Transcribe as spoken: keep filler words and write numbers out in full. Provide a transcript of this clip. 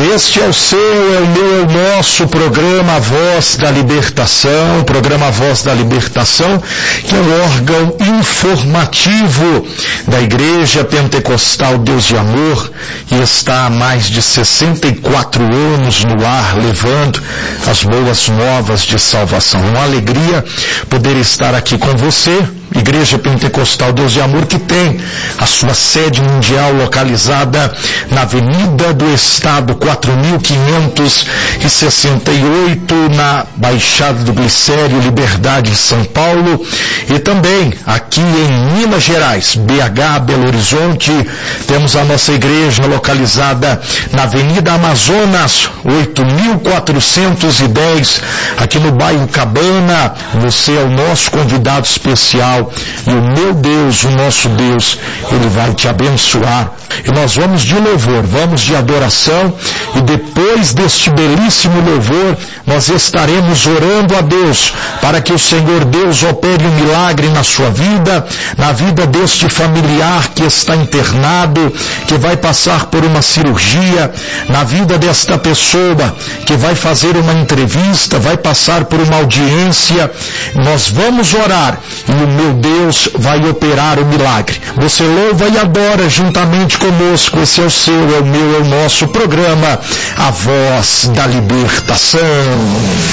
Este é o seu, é o meu, é o nosso programa Voz da Libertação, programa Voz da Libertação, que é o órgão informativo da Igreja Pentecostal Deus de Amor, e está há mais de sessenta e quatro anos no ar, levando as boas novas de salvação. É uma alegria poder estar aqui com você, Igreja Pentecostal Deus de Amor, que tem a sua sede mundial localizada na Avenida do Estado quatro mil quinhentos e sessenta e oito, na Baixada do Glicério, Liberdade, São Paulo, e também aqui em Minas Gerais, B H, Belo Horizonte, temos a nossa igreja localizada na Avenida Amazonas, oito mil quatrocentos e dez, aqui no bairro Cabana. Você é o nosso convidado especial, e o meu Deus, o nosso Deus, Ele vai te abençoar. E nós vamos de louvor, vamos de adoração, e depois deste belíssimo louvor, nós estaremos orando a Deus, para que o Senhor Deus opere um milagre na sua vida, na vida deste familiar que está internado, que vai passar por uma cirurgia, na vida desta pessoa que vai fazer uma entrevista, vai passar por uma audiência. Nós vamos orar, e o meu Deus vai operar o milagre. Você louva e adora juntamente conosco. Esse é o seu, é o meu, é o nosso programa, a Voz da Libertação.